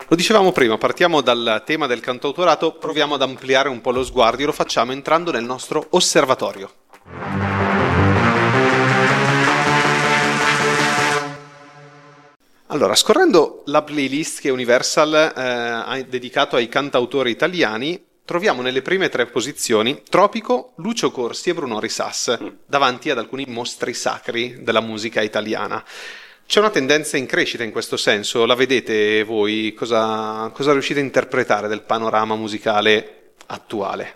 Lo dicevamo prima, partiamo dal tema del cantautorato, proviamo ad ampliare un po' lo sguardo e lo facciamo entrando nel nostro osservatorio. Allora, scorrendo la playlist che Universal ha dedicato ai cantautori italiani, troviamo nelle prime 3 posizioni Tropico, Lucio Corsi e Bruno Risas, davanti ad alcuni mostri sacri della musica italiana. C'è una tendenza in crescita in questo senso, la vedete voi? Cosa riuscite a interpretare del panorama musicale attuale?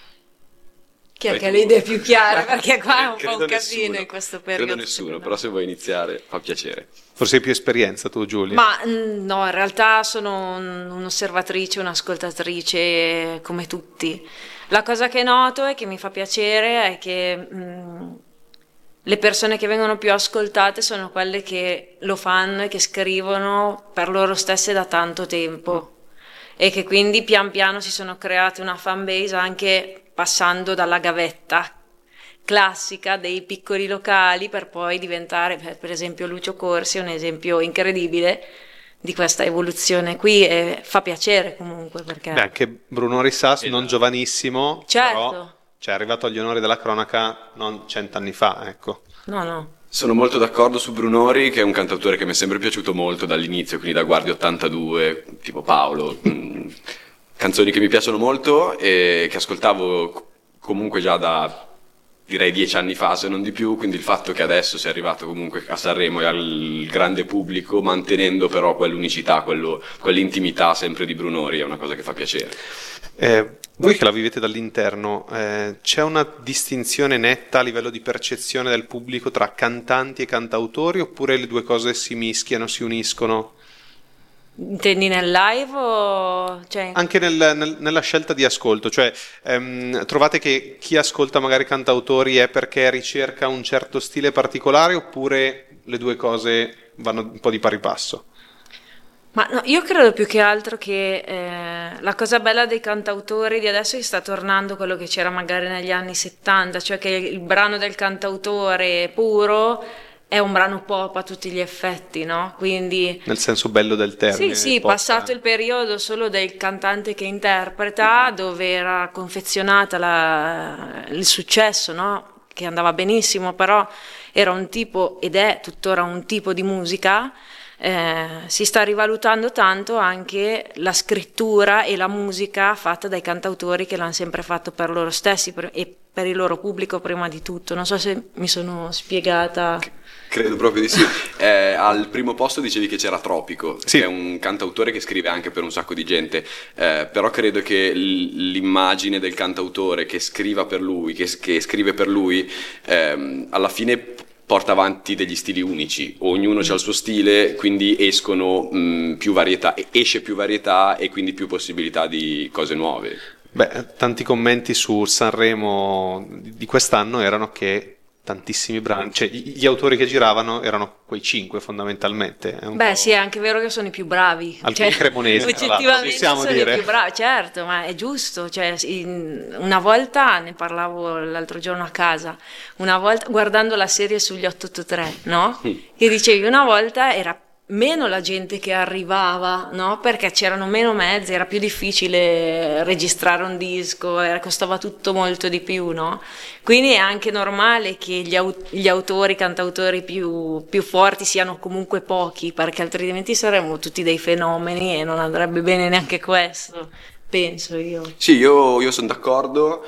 Chi è che ha le idee più chiare? Perché qua è un po' un casino nessuno. in questo periodo. Credo nessuno, però se vuoi iniziare fa piacere. Forse hai più esperienza tu, Giulia? Ma no, in realtà sono un'osservatrice, un'ascoltatrice come tutti. La cosa che noto e che mi fa piacere è che le persone che vengono più ascoltate sono quelle che lo fanno e che scrivono per loro stesse da tanto tempo e che quindi pian piano si sono create una fan base anche passando dalla gavetta classica dei piccoli locali per poi diventare, per esempio Lucio Corsi è un esempio incredibile di questa evoluzione qui e fa piacere comunque perché... Beh, anche Bruno Risas, non giovanissimo, certo. però è arrivato agli onori della cronaca non 100 anni fa, ecco. No. Sono molto d'accordo su Brunori, che è un cantautore che mi è sempre piaciuto molto dall'inizio, quindi da Guardia 82, tipo Paolo, canzoni che mi piacciono molto e che ascoltavo comunque già da direi 10 anni fa, se non di più, quindi il fatto che adesso sia arrivato comunque a Sanremo e al grande pubblico, mantenendo però quell'unicità, quell'intimità sempre di Brunori, è una cosa che fa piacere. Voi che la vivete dall'interno, c'è una distinzione netta a livello di percezione del pubblico tra cantanti e cantautori, oppure le due cose si mischiano, si uniscono? Intendi nel live o... Cioè... Anche nella scelta di ascolto, cioè trovate che chi ascolta magari cantautori è perché ricerca un certo stile particolare, oppure le due cose vanno un po' di pari passo? Ma no, io credo più che altro che la cosa bella dei cantautori di adesso è che sta tornando quello che c'era magari negli anni 70, cioè che il brano del cantautore puro è un brano pop a tutti gli effetti, no? Quindi... Nel senso bello del termine. Sì, pop, passato il periodo solo del cantante che interpreta, dove era confezionata il successo, no? Che andava benissimo, però era un tipo, ed è tuttora un tipo di musica. Si sta rivalutando tanto anche la scrittura e la musica fatta dai cantautori che l'hanno sempre fatto per loro stessi e per il loro pubblico prima di tutto. Non so se mi sono spiegata. Credo proprio di sì. Al primo posto dicevi che c'era Tropico, sì, che è un cantautore che scrive anche per un sacco di gente, però credo che l'immagine del cantautore che scriva per lui, che scrive per lui, alla fine porta avanti degli stili unici, ognuno ha il suo stile, quindi escono più varietà, esce più varietà e quindi più possibilità di cose nuove. Beh, tanti commenti su Sanremo di quest'anno erano che tantissimi brani, cioè gli autori che giravano erano quei 5 fondamentalmente. Beh, sì, è anche vero che sono i più bravi. Alcuni cremonesi, oggettivamente possiamo sono dire. I più bravi, certo, ma è giusto. Cioè, una volta, ne parlavo l'altro giorno a casa, una volta guardando la serie sugli 883, no? Che dicevi, una volta era meno la gente che arrivava, no? Perché c'erano meno mezzi, era più difficile registrare un disco, costava tutto molto di più, no? Quindi è anche normale che gli autori, cantautori più forti siano comunque pochi, perché altrimenti saremmo tutti dei fenomeni e non andrebbe bene neanche questo, penso io. Sì, io sono d'accordo.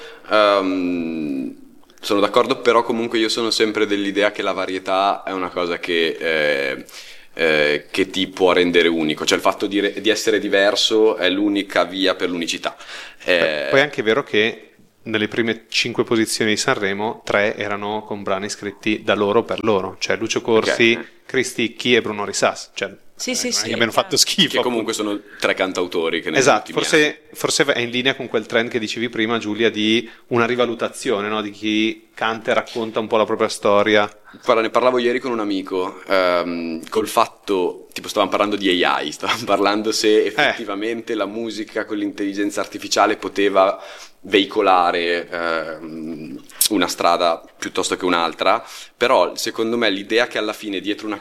Sono d'accordo, però comunque io sono sempre dell'idea che la varietà è una cosa che ti può rendere unico, cioè il fatto di essere diverso è l'unica via per l'unicità. Poi è anche vero che nelle prime 5 posizioni di Sanremo 3 erano con brani scritti da loro per loro, cioè Lucio Corsi, Cristicchi e Bruno Risas, cioè sì, abbiano fatto schifo, che comunque sono 3 cantautori che esatto, forse è in linea con quel trend che dicevi prima, Giulia, di una rivalutazione, no? Di chi canta e racconta un po' la propria storia. Guarda, ne parlavo ieri con un amico, col fatto, tipo stavamo parlando di AI, stavamo parlando se effettivamente la musica con l'intelligenza artificiale poteva veicolare una strada piuttosto che un'altra, però secondo me l'idea che alla fine dietro una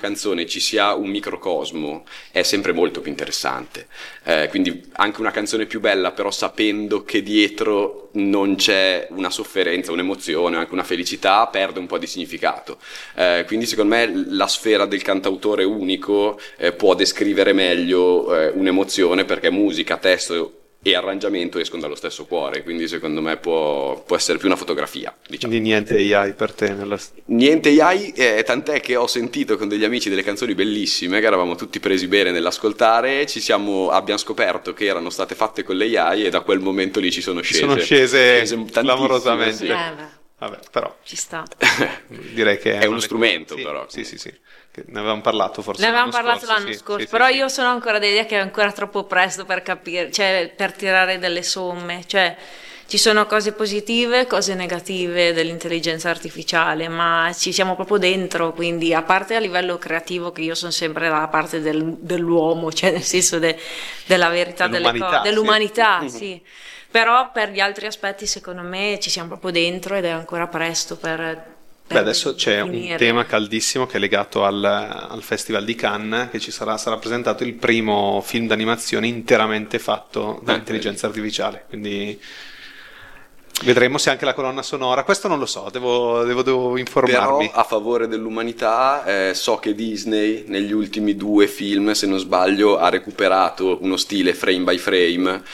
canzone ci sia un microcosmo è sempre molto più interessante. Quindi anche una canzone più bella, però sapendo che dietro non c'è una sofferenza, un'emozione, anche una felicità, perde un po' di significato. Quindi secondo me la sfera del cantautore unico può descrivere meglio un'emozione, perché musica, testo e arrangiamento escono dallo stesso cuore, quindi secondo me può essere più una fotografia, diciamo. Quindi niente AI per te Niente AI, tant'è che ho sentito con degli amici delle canzoni bellissime che eravamo tutti presi bene nell'ascoltare, abbiamo scoperto che erano state fatte con le AI e da quel momento lì ci sono scese clamorosamente. sì. Vabbè, però ci sta. direi che è uno strumento, sì, però. Sì. Ne avevamo parlato forse Ne avevamo parlato l'anno scorso, però io sono ancora dell'idea che è ancora troppo presto per capire, cioè per tirare delle somme, cioè ci sono cose positive, cose negative dell'intelligenza artificiale, ma ci siamo proprio dentro, quindi a parte a livello creativo, che io sono sempre dalla parte dell'uomo, cioè nel senso della verità dell'umanità, sì. Però per gli altri aspetti secondo me ci siamo proprio dentro ed è ancora presto per adesso c'è definire. Un tema caldissimo che è legato al Festival di Cannes, che sarà presentato il primo film d'animazione interamente fatto dall'intelligenza artificiale, quindi vedremo se anche la colonna sonora, questo non lo so, devo informarmi. Però a favore dell'umanità so che Disney negli ultimi 2 film, se non sbaglio, ha recuperato uno stile frame by frame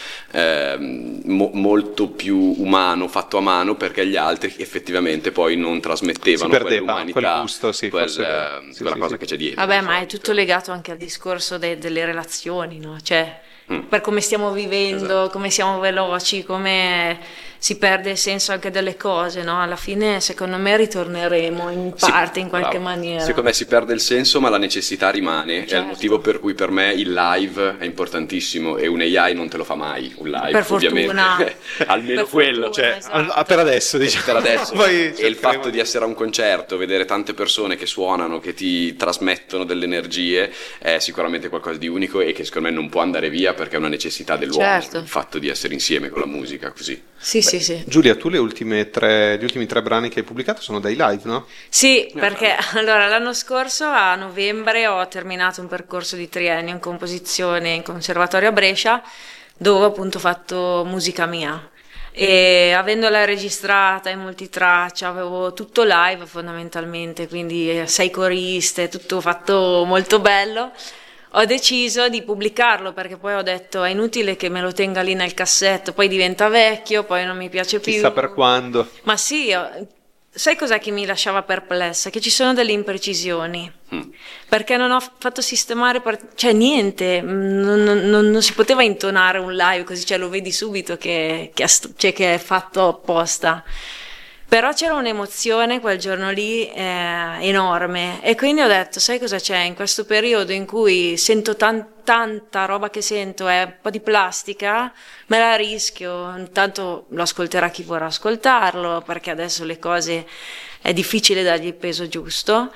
molto più umano, fatto a mano, perché gli altri effettivamente poi non trasmettevano quell'umanità, quel gusto, quella cosa che c'è dietro. Vabbè, ma è tutto legato anche al discorso delle relazioni, no? Cioè, per come stiamo vivendo, esatto, come siamo veloci, come si perde il senso anche delle cose, no? Alla fine secondo me ritorneremo in parte, in qualche maniera. Secondo me si perde il senso, ma la necessità rimane, certo. È il motivo per cui per me il live è importantissimo e un AI non te lo fa mai, un live, per fortuna. Almeno per quello, fortuna, esatto. Per adesso, diciamo. Per adesso. Poi e il fatto di essere a un concerto, vedere tante persone che suonano, che ti trasmettono delle energie, è sicuramente qualcosa di unico e che secondo me non può andare via, perché è una necessità dell'uomo, certo, il fatto di essere insieme con la musica, così. Sì. Giulia, tu gli ultimi 3 brani che hai pubblicato sono dai live, no? Sì, perché allora l'anno scorso a novembre ho terminato un percorso di triennio in composizione in conservatorio a Brescia, dove ho appunto fatto musica mia. E avendola registrata in multitraccia, avevo tutto live fondamentalmente, quindi 6 coriste, tutto fatto molto bello. Ho deciso di pubblicarlo perché poi ho detto è inutile che me lo tenga lì nel cassetto, poi diventa vecchio, poi non mi piace più. Chissà per quando. Ma sì, sai cos'è che mi lasciava perplessa? Che ci sono delle imprecisioni, perché non ho fatto sistemare, cioè niente, non si poteva intonare un live così, cioè lo vedi subito che è fatto apposta. Però c'era un'emozione quel giorno lì enorme e quindi ho detto, sai cosa c'è? In questo periodo in cui sento tanta roba che sento è un po' di plastica, me la rischio, intanto lo ascolterà chi vorrà ascoltarlo, perché adesso le cose è difficile dargli il peso giusto.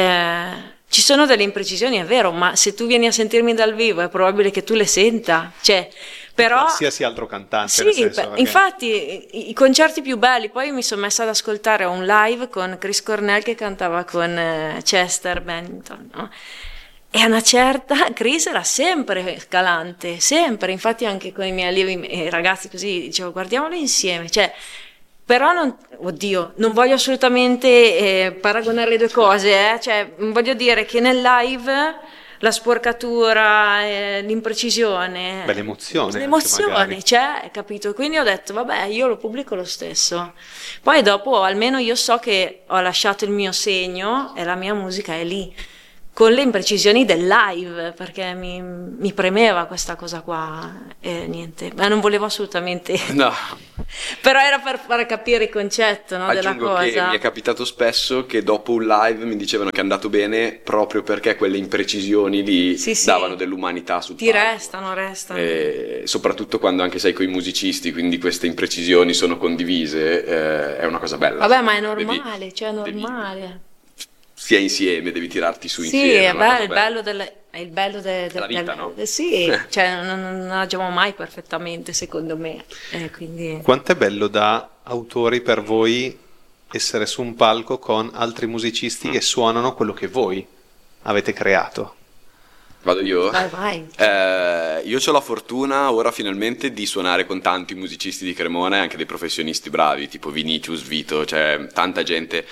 Ci sono delle imprecisioni, è vero, ma se tu vieni a sentirmi dal vivo è probabile che tu le senta, cioè... Però, qualsiasi altro cantante, sì, nel senso, perché... infatti i concerti più belli, poi mi sono messa ad ascoltare un live con Chris Cornell che cantava con Chester Bennington, no? E a una certa Chris era sempre scalante, sempre, infatti anche con i miei allievi ragazzi così dicevo guardiamolo insieme, cioè, però non voglio assolutamente paragonare le due cose, cioè voglio dire che nel live la sporcatura, l'imprecisione, l'emozione c'è, capito? Quindi ho detto vabbè, io lo pubblico lo stesso, poi dopo almeno io so che ho lasciato il mio segno e la mia musica è lì, con le imprecisioni del live, perché mi premeva questa cosa qua e niente, ma non volevo assolutamente no. Però era per far capire il concetto, no, della cosa. Che mi è capitato spesso che dopo un live mi dicevano che è andato bene proprio perché quelle imprecisioni lì davano dell'umanità sul palco. Restano. E soprattutto quando anche sei coi musicisti, quindi queste imprecisioni sono condivise, è una cosa bella. Vabbè, ma è normale, è normale. Sia insieme, devi tirarti su sì, insieme. È il bello della vita, no? Sì, cioè non agiamo mai perfettamente, secondo me. Quindi... Quanto è bello da autori per voi essere su un palco con altri musicisti che suonano quello che voi avete creato? Vado io? Vai. Io ho la fortuna ora finalmente di suonare con tanti musicisti di Cremona e anche dei professionisti bravi, tipo Vinicius, Vito, cioè tanta gente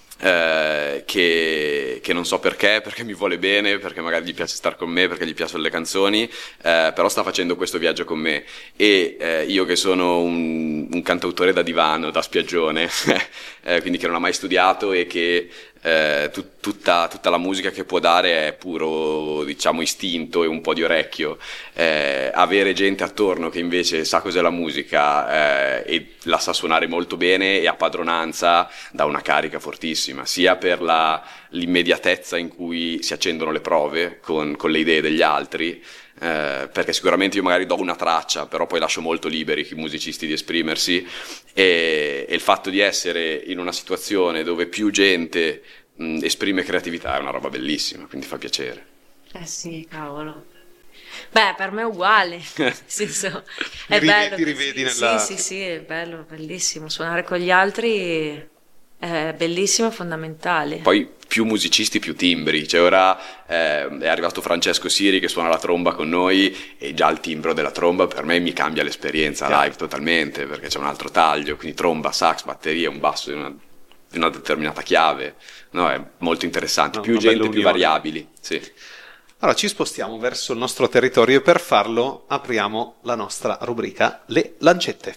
che non so perché mi vuole bene, perché magari gli piace star con me, perché gli piacciono le canzoni, però sta facendo questo viaggio con me. E io che sono un cantautore da divano, da spiaggione, quindi che non ha mai studiato e che tutta la musica che può dare è puro, diciamo, istinto e un po' di orecchio. Avere gente attorno che invece sa cos'è la musica e la sa suonare molto bene e a padronanza dà una carica fortissima, sia per l'immediatezza in cui si accendono le prove con le idee degli altri, perché sicuramente io magari do una traccia, però poi lascio molto liberi i musicisti di esprimersi, e il fatto di essere in una situazione dove più gente esprime creatività è una roba bellissima, quindi fa piacere. Sì, cavolo. Beh, per me è uguale, nel senso, è bello. Ti rivedi nella... Sì, è bello, bellissimo. Suonare con gli altri è bellissimo e fondamentale. Poi più musicisti, più timbri. Cioè ora è arrivato Francesco Siri che suona la tromba con noi e già il timbro della tromba per me mi cambia l'esperienza live totalmente, perché c'è un altro taglio, quindi tromba, sax, batteria, un basso di una determinata chiave. No, è molto interessante. Più gente, più variabili. Sì. Allora ci spostiamo verso il nostro territorio e per farlo apriamo la nostra rubrica Le Lancette.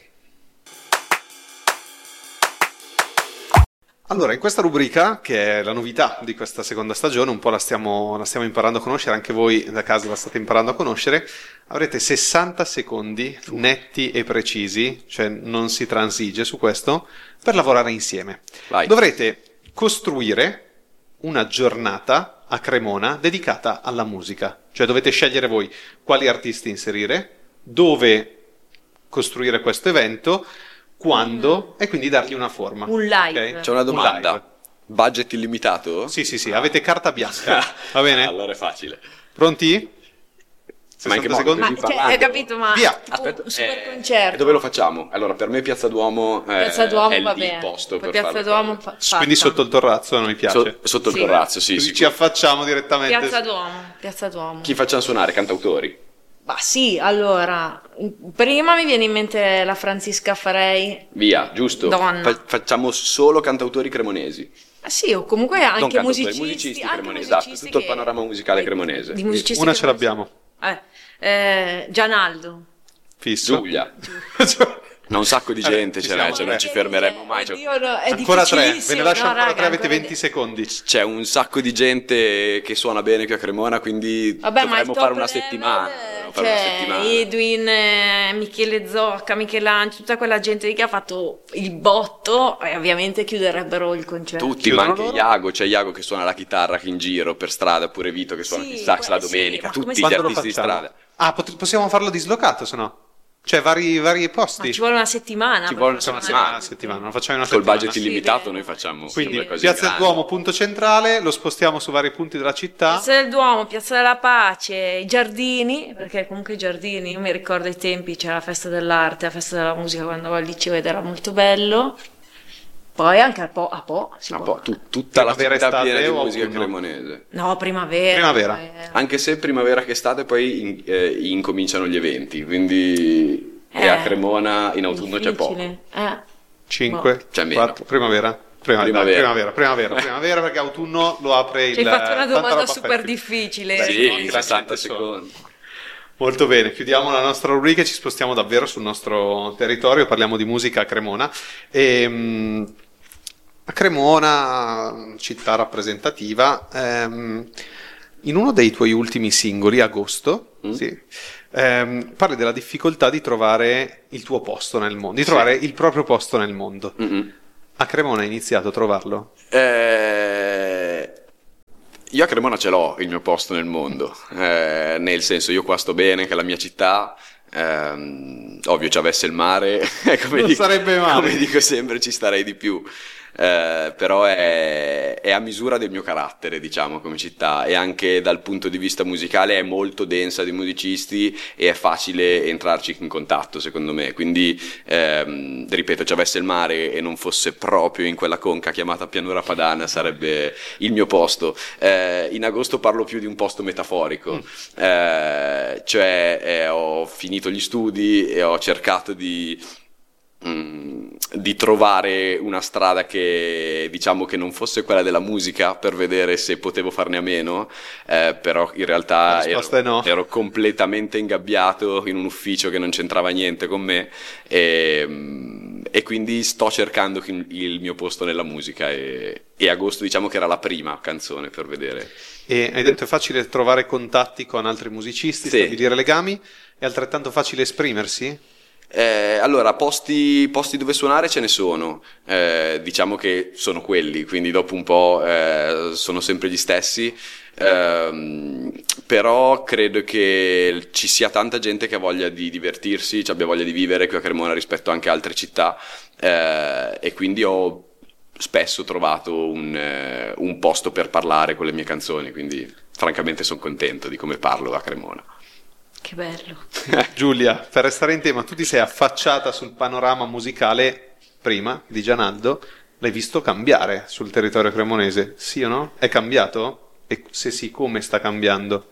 Allora, in questa rubrica, che è la novità di questa seconda stagione, un po' la stiamo imparando a conoscere, anche voi da casa la state imparando a conoscere, avrete 60 secondi netti e precisi, cioè non si transige su questo, per lavorare insieme. Vai. Dovrete costruire una giornata a Cremona dedicata alla musica, cioè dovete scegliere voi quali artisti inserire, dove costruire questo evento, quando, e quindi dargli una forma. Un live. Okay? C'è una domanda. Un live. Budget illimitato? Sì, avete carta bianca, va bene? Allora è facile. Pronti? Ma in che 60 modo? secondi? Ma hai capito, ma Via. tipo Aspetta, un super concerto. e dove lo facciamo? Allora, per me Piazza Duomo, Piazza Duomo è va il bene. posto Poi per Piazza fare Duomo cose. fatta. Quindi sotto il terrazzo a noi piace. Sotto il Sì. terrazzo, sì. Così sicuro. ci affacciamo direttamente. Piazza Duomo. Chi facciamo suonare? Cantautori? Ma sì, allora, prima mi viene in mente la Francisca Farei. Via, giusto? Donna. Facciamo solo cantautori cremonesi. Sì, o comunque anche Non cantautori, musicisti cremonesi, anche esatto, musicisti tutto il panorama musicale cremonese. Di musicisti Una ce cremonesi. l'abbiamo. Gianaldo. Fisso. Giulia. Ma un sacco di gente ci ce siamo, n'è, cioè non ci fermeremo mai. Cioè, Oddio, no, è Ancora tre, ve difficilissimo. ne lascio No, ancora raga, tre, avete ancora 20 secondi. c'è un sacco di gente che suona bene qui a Cremona, quindi Vabbè, ma il dovremmo top fare una level, settimana. Edwin, Michele Zocca, Michelangelo, tutta quella gente lì che ha fatto il botto e ovviamente chiuderebbero il concerto. Tutti, ma Chiudono anche loro? Iago, c'è Iago che suona la chitarra in giro per strada, pure Vito che suona Sì, il sax la sì, domenica, ma come tutti si- gli Quando lo artisti di facciamo? strada. Ah, possiamo farlo dislocato, se no? Cioè vari posti. Ma ci vuole una settimana. Ci per vuole fare una Una settimana, lo facciamo in una Col settimana. budget illimitato noi facciamo Quindi due cose Piazza del grandi. Duomo, punto centrale, lo spostiamo su vari punti della città. Piazza del Duomo, Piazza della Pace, i giardini, perché comunque i giardini, io mi ricordo ai tempi c'era la festa dell'arte, la festa della musica quando andavo al liceo ed era molto bello. Poi anche a Po, si Ma può. poi tutta la Primavera, città estate piena di o musica autunno? cremonese. No, primavera. Primavera. Anche se primavera che estate poi incominciano gli eventi, quindi e a Cremona in autunno c'è poco. Difficile. 5, C'è meno. 4, primavera, perché autunno lo apre il... Ci hai fatto una tanta domanda roba super festival. difficile. Beh, Sì, no, in grazie 60 a te solo. secondi. Molto bene, chiudiamo la nostra rubrica e ci spostiamo davvero sul nostro territorio, parliamo di musica a Cremona. A Cremona, città rappresentativa, in uno dei tuoi ultimi singoli, Agosto, sì, parli della difficoltà di trovare il tuo posto nel mondo, di trovare il proprio posto nel mondo. Mm-mm. A Cremona hai iniziato a trovarlo? Io a Cremona ce l'ho il mio posto nel mondo, nel senso io qua sto bene, che è la mia città, ovvio ci avesse il mare, Non sarebbe male. come dico sempre ci starei di più, però è a misura del mio carattere, diciamo, come città, e anche dal punto di vista musicale è molto densa di musicisti e è facile entrarci in contatto, secondo me, quindi ripeto, ci avesse il mare e non fosse proprio in quella conca chiamata Pianura Padana sarebbe il mio posto. In agosto parlo più di un posto metaforico, cioè ho finito gli studi e ho cercato di trovare una strada che, diciamo, che non fosse quella della musica, per vedere se potevo farne a meno, però in realtà ero completamente ingabbiato in un ufficio che non c'entrava niente con me, e quindi sto cercando il mio posto nella musica, e agosto, diciamo, che era la prima canzone per vedere. E hai detto è facile trovare contatti con altri musicisti, sì, stabilire legami, è altrettanto facile esprimersi? Allora, posti dove suonare ce ne sono, diciamo che sono quelli, quindi dopo un po' sono sempre gli stessi, però credo che ci sia tanta gente che ha voglia di divertirsi, abbia voglia di vivere qui a Cremona rispetto anche a altre città, e quindi ho spesso trovato un posto per parlare con le mie canzoni, quindi francamente sono contento di come parlo a Cremona. Che bello. Giulia, per restare in tema, tu ti sei affacciata sul panorama musicale prima di Gianaddo, l'hai visto cambiare sul territorio cremonese, sì o no? È cambiato? E se sì, come sta cambiando?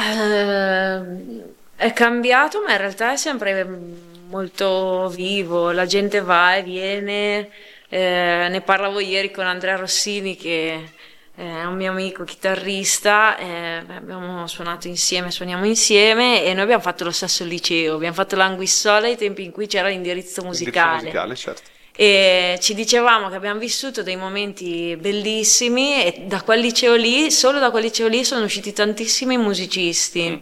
È cambiato, ma in realtà è sempre molto vivo, la gente va e viene, ne parlavo ieri con Andrea Rossini, che è un mio amico chitarrista, abbiamo suonato insieme, suoniamo insieme, e noi abbiamo fatto lo stesso liceo, abbiamo fatto l'Anguissola ai tempi in cui c'era l'indirizzo musicale, certo. E ci dicevamo che abbiamo vissuto dei momenti bellissimi, e da quel liceo lì, solo da quel liceo lì sono usciti tantissimi musicisti,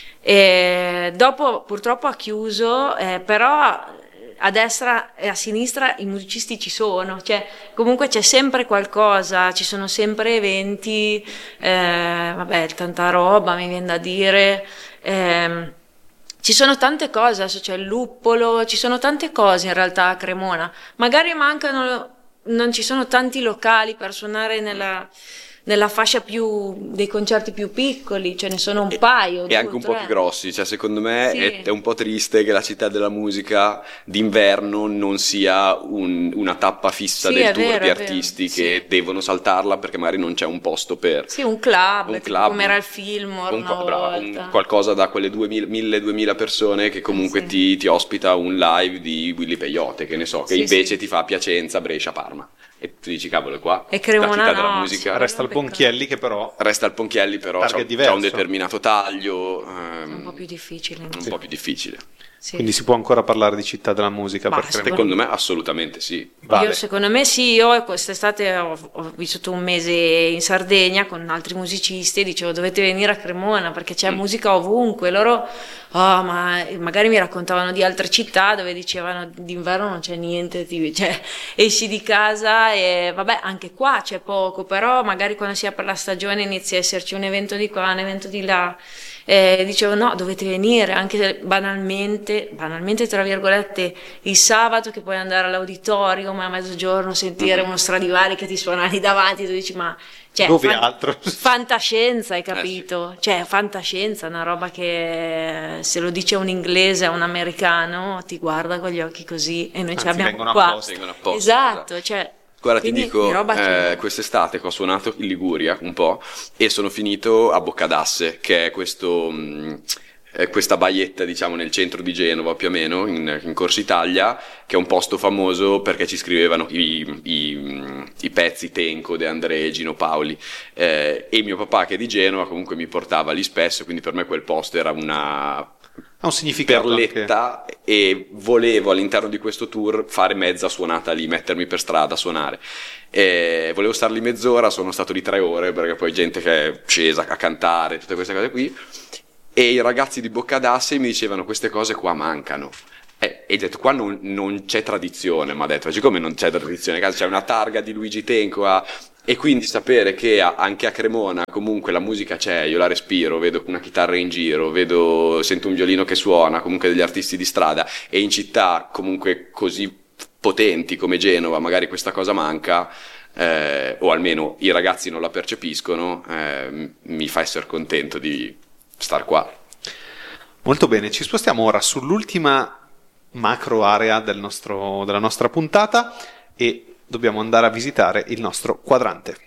e dopo purtroppo ha chiuso, però a destra e a sinistra i musicisti ci sono, cioè comunque c'è sempre qualcosa, ci sono sempre eventi, vabbè, tanta roba mi viene da dire, ci sono tante cose, adesso c'è il Luppolo, ci sono tante cose in realtà a Cremona, magari mancano, non ci sono tanti locali per suonare nella fascia dei concerti più piccoli, ce ne sono un paio. E anche un po' più grossi, cioè secondo me sì, è un po' triste che la città della musica d'inverno non sia una tappa fissa del tour di artisti che devono saltarla perché magari non c'è un posto per... Sì, un club come era il Fillmore una volta. Qualcosa da quelle 1.000-2.000 persone che comunque ti ospita un live di Willy Peyote, che ne so, che invece ti fa Piacenza, Brescia, Parma. E tu dici, cavolo, qua e Cremona, la città della musica resta al Ponchielli, che però c'ha un determinato taglio, un po' più difficile, po' più difficile. Sì. Quindi si può ancora parlare di città della musica per Cremona? Secondo me assolutamente sì. Vale. Secondo me sì, io quest'estate ho vissuto un mese in Sardegna con altri musicisti e dicevo dovete venire a Cremona perché c'è musica ovunque. Loro ma magari mi raccontavano di altre città dove dicevano d'inverno non c'è niente, cioè esci di casa e vabbè, anche qua c'è poco, però magari quando si apre la stagione inizia a esserci un evento di qua, un evento di là. Dicevo no, dovete venire, anche banalmente tra virgolette il sabato, che puoi andare all'auditorium ma a mezzogiorno sentire uno Stradivari che ti suona lì davanti, tu dici ma cioè, dove altro? Fantascienza, hai capito? Cioè fantascienza, una roba che se lo dice un inglese a un americano ti guarda con gli occhi così, e noi ce l'abbiamo qua apposta, esatto, cioè guarda, ti dico, quest'estate ho suonato in Liguria un po' e sono finito a Boccadasse, che è questa baietta, diciamo, nel centro di Genova più o meno, in Corso Italia, che è un posto famoso perché ci scrivevano i pezzi Tenco, De André, Gino Paoli, e mio papà, che è di Genova, comunque mi portava lì spesso, quindi per me quel posto era una... Ha un significato perletta anche. E volevo all'interno di questo tour fare mezza suonata lì, mettermi per strada a suonare, e volevo star lì mezz'ora, sono stato lì 3 ore perché poi gente che è scesa a cantare, tutte queste cose qui, e i ragazzi di Boccadasse mi dicevano queste cose qua mancano. E ho detto qua non c'è tradizione, mi ha detto, come non c'è tradizione, c'è una targa di Luigi Tenco e quindi sapere che anche a Cremona comunque la musica c'è, io la respiro, vedo una chitarra in giro, sento un violino che suona, comunque degli artisti di strada, e in città comunque così potenti come Genova magari questa cosa manca, o almeno i ragazzi non la percepiscono, mi fa essere contento di star qua. Molto bene, ci spostiamo ora sull'ultima macro area della nostra puntata e dobbiamo andare a visitare il nostro quadrante.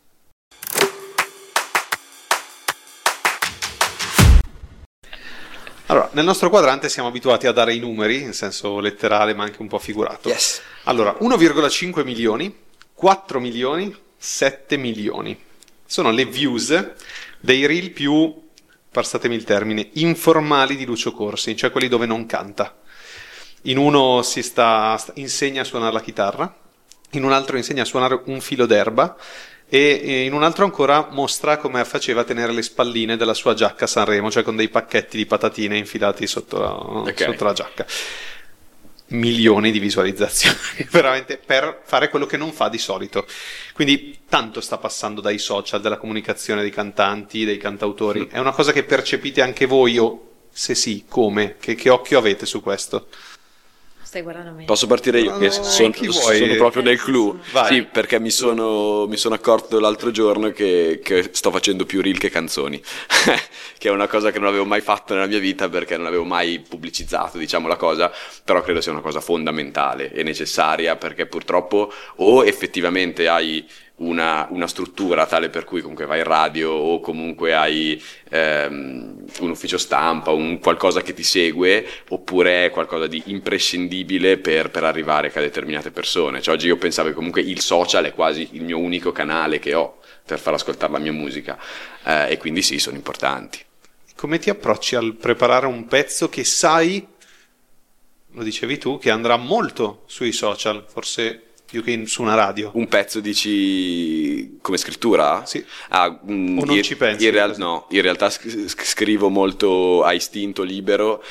Allora, nel nostro quadrante siamo abituati a dare i numeri, in senso letterale ma anche un po' figurato. Yes. Allora, 1,5 milioni, 4 milioni, 7 milioni. Sono le views dei reel più, passatemi il termine, informali di Lucio Corsi, cioè quelli dove non canta. In uno insegna a suonare la chitarra, in un altro insegna a suonare un filo d'erba e in un altro ancora mostra come faceva a tenere le spalline della sua giacca a Sanremo, cioè con dei pacchetti di patatine infilati sotto la giacca. Milioni di visualizzazioni, veramente, per fare quello che non fa di solito. Quindi tanto sta passando dai social, della comunicazione dei cantanti, dei cantautori. È una cosa che percepite anche voi, o se sì, come? Che occhio avete su questo? Stai guardando me. Posso partire io? Sono proprio nel clou. Vai. Sì, perché mi sono accorto l'altro giorno che sto facendo più reel che canzoni, che è una cosa che non avevo mai fatto nella mia vita perché non avevo mai pubblicizzato, diciamo, la cosa, però credo sia una cosa fondamentale e necessaria, perché purtroppo o effettivamente hai una struttura tale per cui comunque vai in radio o comunque hai un ufficio stampa, un qualcosa che ti segue, oppure è qualcosa di imprescindibile per arrivare a determinate persone. Cioè, oggi io pensavo che comunque il social è quasi il mio unico canale che ho per far ascoltare la mia musica, e quindi sì, sono importanti. Come ti approcci al preparare un pezzo che sai, lo dicevi tu, che andrà molto sui social, forse più che su una radio? Un pezzo dici come scrittura? Sì. O non ci pensi? No, in realtà scrivo molto a istinto libero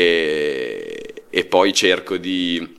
e poi cerco di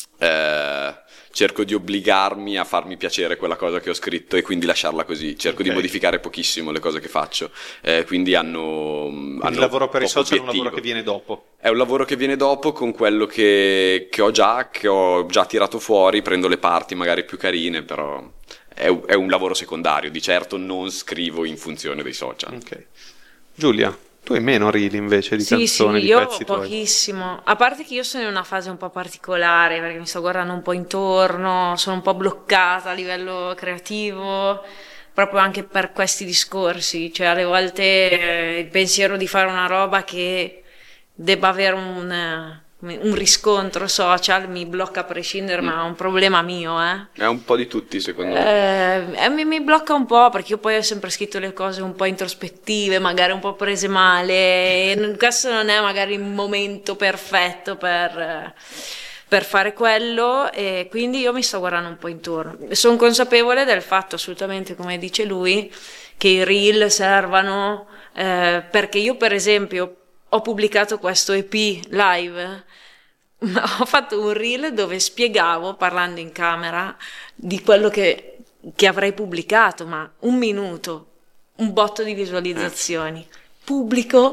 obbligarmi a farmi piacere quella cosa che ho scritto e quindi lasciarla così. Cerco di modificare pochissimo le cose che faccio, quindi il lavoro per i social è un lavoro che viene dopo. È un lavoro che viene dopo con quello che ho già tirato fuori, prendo le parti magari più carine, però è un lavoro secondario, di certo non scrivo in funzione dei social. Ok. Giulia, tu hai meno reel invece di canzoni, sì, di io pezzi ho pochissimo. A parte che io sono in una fase un po' particolare perché mi sto guardando un po' intorno, sono un po' bloccata a livello creativo, proprio anche per questi discorsi. Cioè, alle volte il pensiero di fare una roba che debba avere un riscontro social mi blocca a prescindere, ma è un problema mio, È un po' di tutti, secondo me. Mi blocca un po' perché io poi ho sempre scritto le cose un po' introspettive, magari un po' prese male, e questo non è magari il momento perfetto per fare quello, e quindi io mi sto guardando un po' intorno. Sono consapevole del fatto, assolutamente, come dice lui, che i reel servano, perché io, per esempio, ho pubblicato questo EP live, ma ho fatto un reel dove spiegavo, parlando in camera, di quello che avrei pubblicato, ma 1 minuto, un botto di visualizzazioni. Pubblico,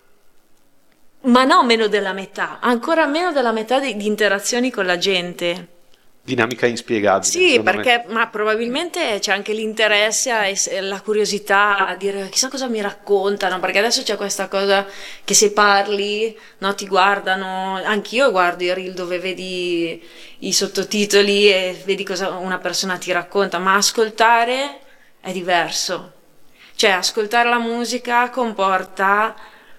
ma no, meno della metà, ancora meno della metà di interazioni con la gente. Dinamica inspiegabile. Sì, perché ma probabilmente c'è anche l'interesse e la curiosità a dire chissà cosa mi raccontano, perché adesso c'è questa cosa che se parli, no, ti guardano, anch'io guardo i reel dove vedi i sottotitoli e vedi cosa una persona ti racconta, ma ascoltare è diverso. Cioè, ascoltare la musica comporta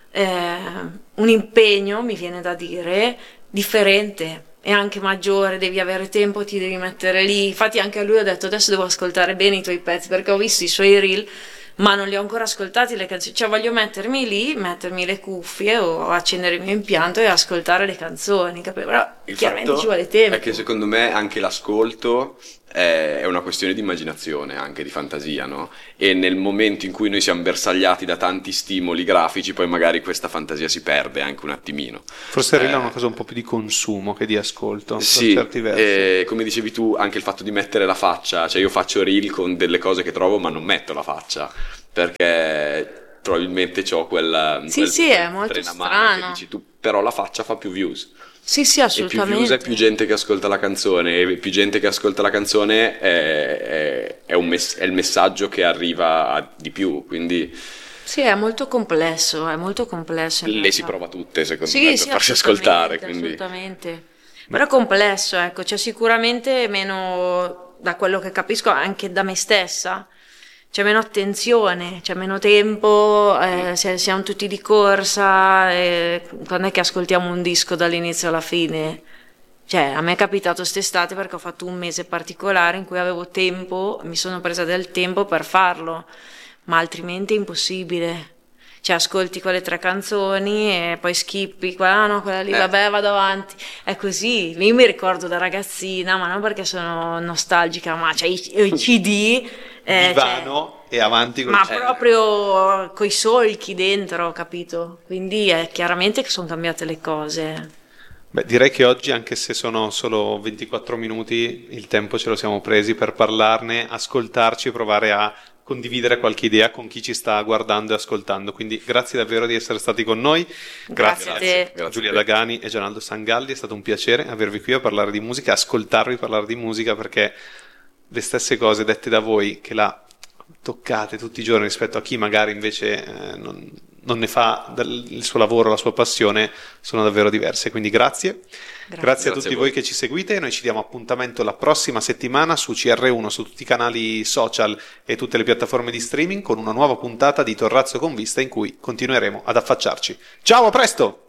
un impegno, mi viene da dire, differente. E anche maggiore, devi avere tempo, ti devi mettere lì. Infatti anche a lui ho detto adesso devo ascoltare bene i tuoi pezzi, perché ho visto i suoi reel ma non li ho ancora ascoltati le canzoni, cioè voglio mettermi lì, mettermi le cuffie o accendere il mio impianto e ascoltare le canzoni, però chiaramente ci vuole tempo. È che secondo me anche l'ascolto è una questione di immaginazione, anche di fantasia, no? E nel momento in cui noi siamo bersagliati da tanti stimoli grafici, poi magari questa fantasia si perde anche un attimino. Forse il reel è una cosa un po' più di consumo che di ascolto, sì, per certi versi. Come dicevi tu, anche il fatto di mettere la faccia, cioè io faccio reel con delle cose che trovo ma non metto la faccia, perché probabilmente c'ho quel sì, è molto frenamano strano. che dici tu, però la faccia fa più views. Sì, sì, E più assolutamente. views è più gente che ascolta la canzone, e più gente che ascolta la canzone è il messaggio che arriva di più, quindi Sì, è molto complesso in le si realtà. prova tutte, secondo Sì, me, per sì, farsi ascoltare. assolutamente, Quindi. assolutamente. Però è complesso, ecco, c'è sicuramente meno, da quello che capisco, anche da me stessa, c'è meno attenzione, c'è meno tempo, siamo tutti di corsa, quando è che ascoltiamo un disco dall'inizio alla fine? Cioè, a me è capitato quest'estate perché ho fatto un mese particolare in cui avevo tempo, mi sono presa del tempo per farlo, ma altrimenti è impossibile. Cioè, ascolti quelle 3 canzoni e poi skippi, quella no, quella lì, vabbè, vado avanti. È così. Io mi ricordo da ragazzina, ma non perché sono nostalgica, ma c'è i CD, Divano e avanti ma col proprio coi solchi dentro, capito? Quindi è chiaramente che sono cambiate le cose. Beh, direi che oggi, anche se sono solo 24 minuti, il tempo ce lo siamo presi per parlarne, ascoltarci e provare a condividere qualche idea con chi ci sta guardando e ascoltando. Quindi grazie davvero di essere stati con noi. Grazie a te. Grazie Giulia a te. Dagani e Gianaldo Sangalli, è stato un piacere avervi qui a parlare di musica, ascoltarvi parlare di musica, perché le stesse cose dette da voi che la toccate tutti i giorni rispetto a chi magari invece non ne fa il suo lavoro, la sua passione, sono davvero diverse. Quindi grazie. Grazie a tutti Grazie a voi voi. che ci seguite. Noi ci diamo appuntamento la prossima settimana su CR1, su tutti i canali social e tutte le piattaforme di streaming, con una nuova puntata di Torrazzo con Vista in cui continueremo ad affacciarci. Ciao, a presto!